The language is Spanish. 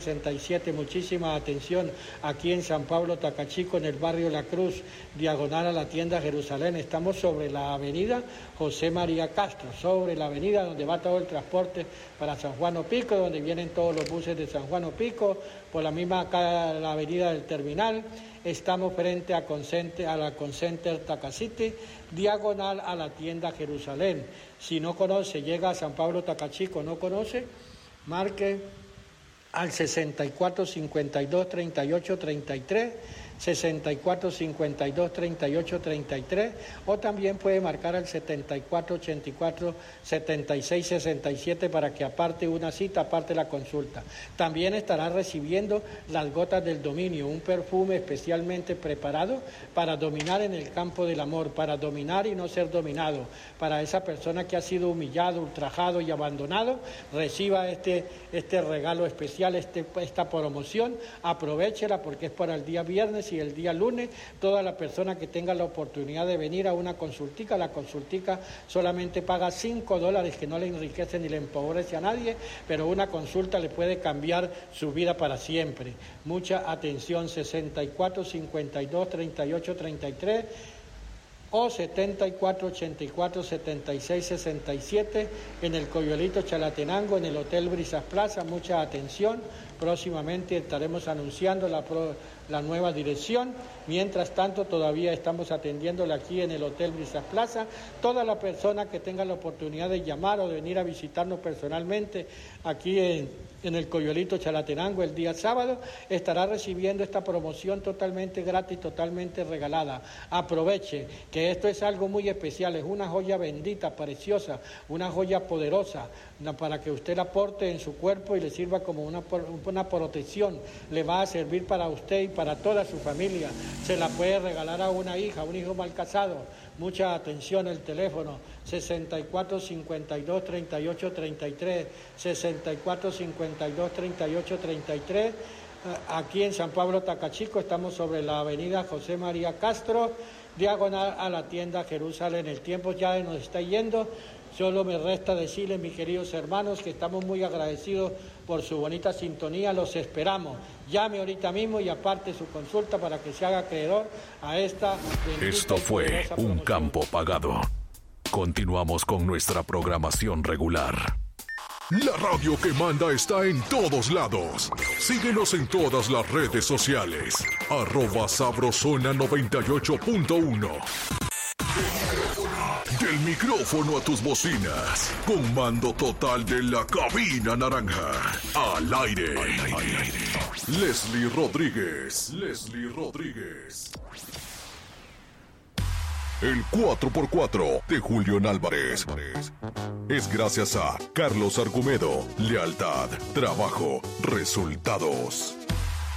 67, muchísima atención aquí en San Pablo Tacachico, en el barrio La Cruz, diagonal a la tienda Jerusalén. Estamos sobre la avenida José María Castro, sobre la avenida donde va todo el transporte para San Juan Opico, donde vienen todos los buses de San Juan Opico, por la misma acá la avenida del terminal. Estamos frente a la Concenter Tacacity, diagonal a la tienda Jerusalén. Si no conoce, llega a San Pablo Tacachico, no conoce, marque al 64 52 38 33, 64 52 38 33, o también puede marcar al 74 84 76 67 para que aparte una cita, aparte la consulta. También estará recibiendo las gotas del dominio, un perfume especialmente preparado para dominar en el campo del amor, para dominar y no ser dominado. Para esa persona que ha sido humillado, ultrajado y abandonado, reciba este regalo especial, esta promoción, aprovéchela porque es para el día viernes y el día lunes. Toda la persona que tenga la oportunidad de venir a una consultica, la consultica solamente paga $5, que no le enriquece ni le empobrece a nadie, pero una consulta le puede cambiar su vida para siempre. Mucha atención, 64 52 38 33 o 74 84 76 67 en el Coyolito Chalatenango, en el Hotel Brisas Plaza. Mucha atención, próximamente estaremos anunciando la nueva dirección. Mientras tanto, todavía estamos atendiéndole aquí en el Hotel Brisas Plaza. Toda la persona que tenga la oportunidad de llamar o de venir a visitarnos personalmente aquí en el Coyolito Chalatenango el día sábado, estará recibiendo esta promoción totalmente gratis, totalmente regalada. Aproveche, que esto es algo muy especial, es una joya bendita, preciosa, una joya poderosa, para que usted la porte en su cuerpo y le sirva como una protección. Le va a servir para usted y para toda su familia. Se la puede regalar a una hija, a un hijo mal casado. Mucha atención, el teléfono 64 52 38 33, 64 52 38 33. Aquí en San Pablo Tacachico estamos sobre la avenida José María Castro, diagonal a la tienda Jerusalén. El tiempo ya nos está yendo. Solo me resta decirles, mis queridos hermanos, que estamos muy agradecidos por su bonita sintonía. Los esperamos. Llame ahorita mismo y aparte su consulta para que se haga acreedor a esta... Esto fue un campo pagado. Continuamos con nuestra programación regular. La radio que manda está en todos lados. Síguenos en todas las redes sociales. @Sabrosona98.1. Del micrófono a tus bocinas. Con mando total de la cabina naranja. Al aire. Leslie Rodríguez. El 4x4 de Julián Álvarez es gracias a Carlos Argumedo. Lealtad, trabajo, resultados.